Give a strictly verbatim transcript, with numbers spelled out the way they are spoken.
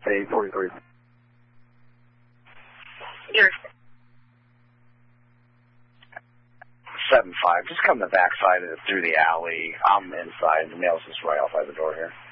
eight forty-three. Yours. seven five. Just come the back side of it through the alley. I'm inside. The mail's just right outside the door here.